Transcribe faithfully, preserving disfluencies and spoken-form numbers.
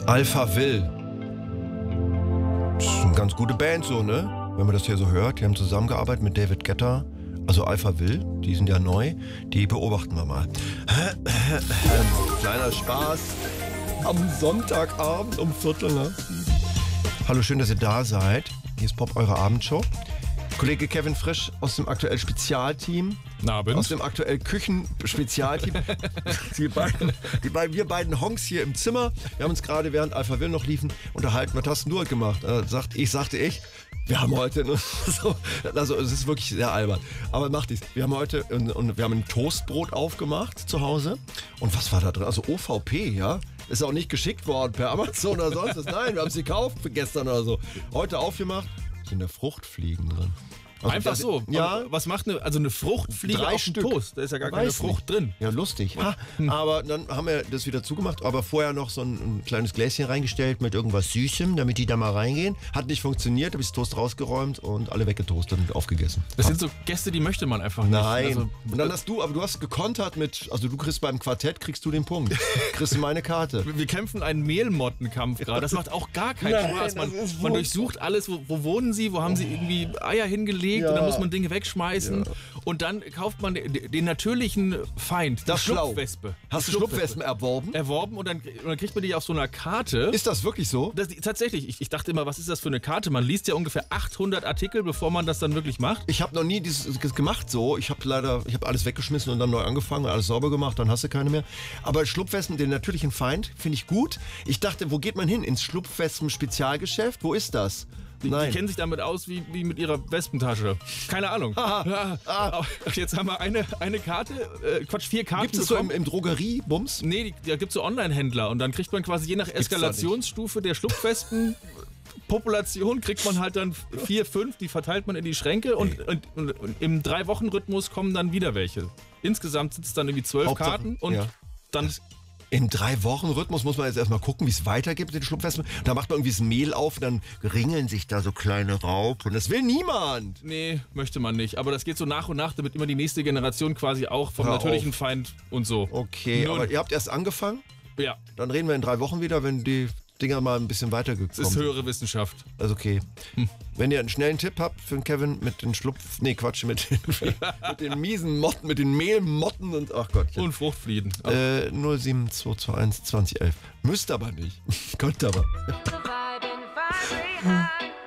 Alpha Will. Das ist eine ganz gute Band so, ne? Wenn man das hier so hört. Die haben zusammengearbeitet mit David Guetta. Also Alpha Will, die sind ja neu. Die beobachten wir mal. Kleiner Spaß. Am Sonntagabend um Viertel, ne? Hallo, schön, dass ihr da seid. Hier ist Pop, eure Abendshow. Kollege Kevin Frisch aus dem aktuell Spezialteam. Abend. Aus dem aktuell Küchen-Spezialteam. die beiden, die beiden, wir beiden Honks hier im Zimmer. Wir haben uns gerade, während Alpha Will noch liefen, unterhalten. Was hast denn du heute gemacht? Äh, sagt, ich sagte ich. Wir haben heute, so, also es ist wirklich sehr albern, aber macht nichts. Wir haben heute, und, und wir haben ein Toastbrot aufgemacht zu Hause. Und was war da drin? Also O V P, ja? Ist auch nicht geschickt worden per Amazon oder sonst was. Nein, wir haben es gekauft für gestern oder so. Heute aufgemacht, sind da Fruchtfliegen drin. Also Einfach das, so. Ja. Aber was macht eine, also eine Fruchtfliege Drei auf dem Stück. Toast? Da ist ja gar Weiß keine Frucht nicht. drin. Ja, lustig. Ha, aber dann haben wir das wieder zugemacht, aber vorher noch so ein, ein kleines Gläschen reingestellt mit irgendwas Süßem, damit die da mal reingehen. Hat nicht funktioniert, habe ich das Toast rausgeräumt und alle weggetoastet und aufgegessen. Das sind so Gäste, die möchte man einfach nicht. Nein. Also, und dann hast du, aber du hast gekontert mit, also du kriegst beim Quartett, kriegst du den Punkt. Kriegst du meine Karte. wir kämpfen einen Mehlmottenkampf gerade. Das macht auch gar keinen Nein, Spaß. Man, das ist man so- durchsucht alles. Wo, wo wohnen sie? Wo haben sie irgendwie Eier hingelegt? Ja. Und dann muss man Dinge wegschmeißen. Ja. Und dann kauft man den, den natürlichen Feind, die Das ist schlau. Schlupfwespe. Hast Die du Schlupfwespen erworben? erworben und dann, und dann kriegt man die auf so einer Karte. Ist das wirklich so? Das, tatsächlich, ich, ich dachte immer, was ist das für eine Karte? Man liest ja ungefähr achthundert Artikel, bevor man das dann wirklich macht. Ich habe noch nie dieses gemacht so. Ich habe leider, ich habe alles weggeschmissen und dann neu angefangen und alles sauber gemacht, dann hast du keine mehr. Aber Schlupfwespen, den natürlichen Feind, finde ich gut. Ich dachte, wo geht man hin? Ins Schlupfwespen-Spezialgeschäft? Wo ist das? Die, Nein. die kennen sich damit aus wie, wie mit ihrer Wespentasche. Keine Ahnung. Ja, aber jetzt haben wir eine, eine Karte, äh, Quatsch, vier Karten. Gibt es so im, bekommen. im Drogerie-Bums? Nee, die, da gibt es so Online-Händler und dann kriegt man quasi je nach da nicht. Eskalationsstufe der Schlupfwespen Population kriegt man halt dann vier, fünf, die verteilt man in die Schränke und, und, und, und im Drei-Wochen-Rhythmus kommen dann wieder welche. Insgesamt sind es dann irgendwie zwölf Hauptsache, Karten und ja. dann Im Drei-Wochen-Rhythmus muss man jetzt erstmal gucken, wie es weitergeht mit den Schlupfwespen. Da macht man irgendwie das Mehl auf und dann ringeln sich da so kleine Raupen. Das will niemand. nee, möchte man nicht. Aber das geht so nach und nach, damit immer die nächste Generation quasi auch vom Hör natürlichen auf. Feind und so. Okay, Nun, aber ihr habt erst angefangen? ja, Dann reden wir in drei Wochen wieder, wenn die Dinger mal ein bisschen es weitergekommen ist sind. höhere Wissenschaft. Also okay. Wenn ihr einen schnellen Tipp habt für den Kevin mit den Schlupf... Nee, Quatsch, mit den, mit den miesen Motten, mit den Mehlmotten und... Ach Gott. Und Fruchtfliegen. Äh, null sieben zwei zwei eins zwanzig elf. Müsst aber nicht. Könnt aber.